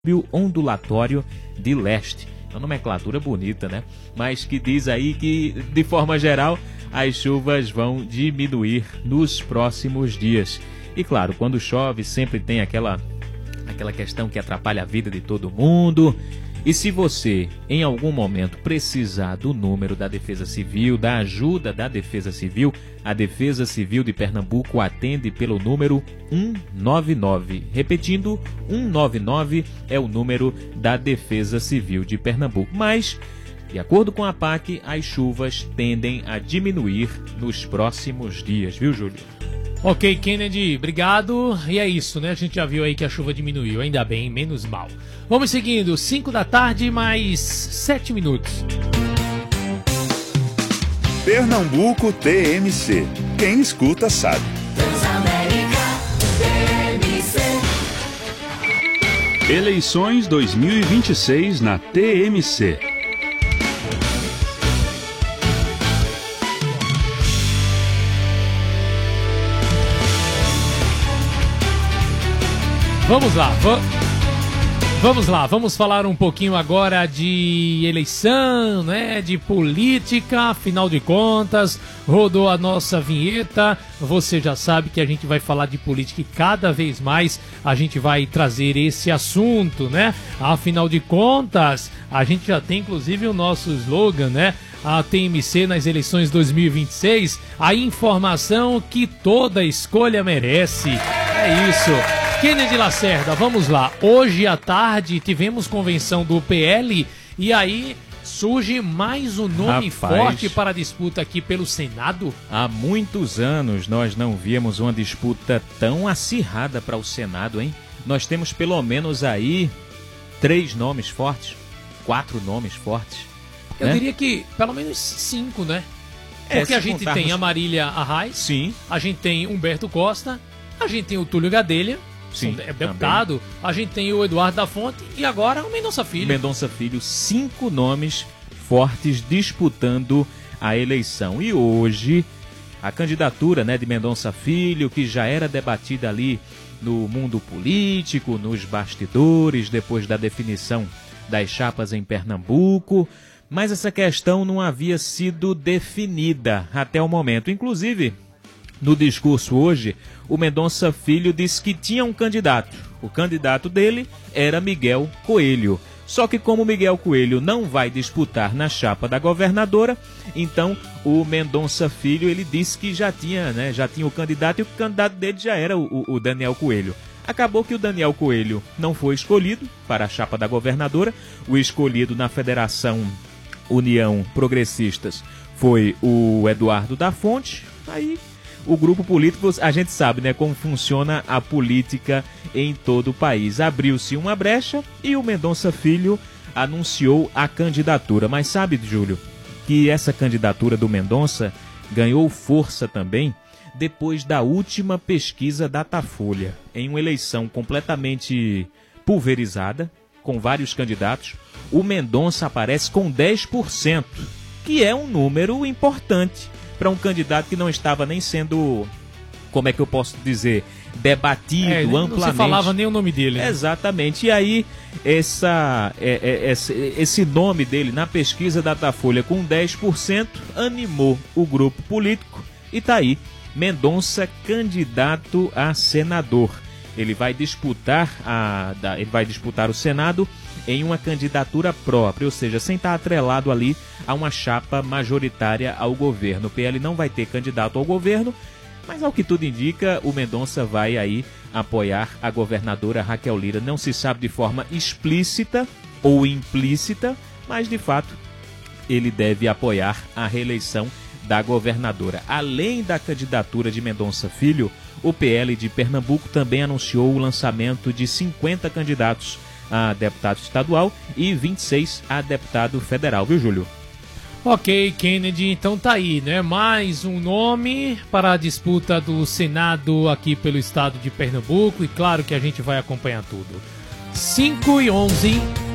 ondulatório de leste. É uma nomenclatura bonita, né? Mas que diz aí que, de forma geral, as chuvas vão diminuir nos próximos dias. E claro, quando chove sempre tem aquela questão que atrapalha a vida de todo mundo. E se você, em algum momento, precisar do número da Defesa Civil, da ajuda da Defesa Civil, a Defesa Civil de Pernambuco atende pelo número 199. Repetindo, 199 é o número da Defesa Civil de Pernambuco. Mas, de acordo com a APAC, as chuvas tendem a diminuir nos próximos dias, viu, Júlio? Ok, Kennedy, obrigado. E é isso, né? A gente já viu aí que a chuva diminuiu, ainda bem, menos mal. Vamos seguindo, 5 da tarde, mais 7 minutos. Pernambuco TMC. Quem escuta sabe. Transamérica TMC. Eleições 2026 na TMC. Vamos lá, vamos falar um pouquinho agora de eleição, né, de política. Afinal de contas, rodou a nossa vinheta, você já sabe que a gente vai falar de política e cada vez mais a gente vai trazer esse assunto, né? Afinal de contas, a gente já tem inclusive o nosso slogan, né? A TMC nas eleições 2026, a informação que toda escolha merece. É isso. Kennedy Lacerda, vamos lá. Hoje à tarde tivemos convenção do PL e aí surge mais um nome forte para a disputa aqui pelo Senado. Há muitos anos nós não víamos uma disputa tão acirrada para o Senado, hein? Nós temos pelo menos aí 3 nomes fortes, 4 nomes fortes. Eu diria que pelo menos 5, né? Porque a gente tem a Marília Arraes, sim. A gente tem Humberto Costa, a gente tem o Túlio Gadelha, sim, é deputado, também. A gente tem o Eduardo da Fonte e agora o Mendonça Filho. Mendonça Filho, 5 nomes fortes disputando a eleição. E hoje, a candidatura, né, de Mendonça Filho, que já era debatida ali no mundo político, nos bastidores, depois da definição das chapas em Pernambuco, mas essa questão não havia sido definida até o momento. Inclusive, no discurso hoje, o Mendonça Filho disse que tinha um candidato. O candidato dele era Miguel Coelho. Só que como Miguel Coelho não vai disputar na chapa da governadora, então o Mendonça Filho ele disse que já tinha o candidato e o candidato dele já era o Daniel Coelho. Acabou que o Daniel Coelho não foi escolhido para a chapa da governadora. O escolhido na Federação União Progressistas foi o Eduardo da Fonte. Aí o grupo político, a gente sabe, né, como funciona a política em todo o país. Abriu-se uma brecha e o Mendonça Filho anunciou a candidatura. Mas sabe, Júlio, que essa candidatura do Mendonça ganhou força também depois da última pesquisa Datafolha. Em uma eleição completamente pulverizada, com vários candidatos, o Mendonça aparece com 10%, que é um número importante para um candidato que não estava nem sendo, como é que eu posso dizer, debatido amplamente. Não se falava nem o nome dele. Né? Exatamente. E aí, esse nome dele na pesquisa Datafolha com 10% animou o grupo político e tá aí, Mendonça candidato a senador. Ele vai disputar o Senado em uma candidatura própria, ou seja, sem estar atrelado ali a uma chapa majoritária ao governo. O PL não vai ter candidato ao governo, mas ao que tudo indica, o Mendonça vai aí apoiar a governadora Raquel Lira. Não se sabe de forma explícita ou implícita, mas de fato ele deve apoiar a reeleição da governadora. Além da candidatura de Mendonça Filho, o PL de Pernambuco também anunciou o lançamento de 50 candidatos a deputado estadual e 26 a deputado federal, viu, Júlio? Ok, Kennedy, então tá aí, né? Mais um nome para a disputa do Senado aqui pelo estado de Pernambuco e claro que a gente vai acompanhar tudo. 5:11